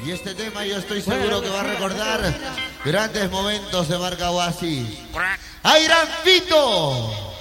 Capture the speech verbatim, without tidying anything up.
Y este tema yo estoy seguro que va a recordar grandes momentos de Marca Oasis. ¡Ay, Rampito!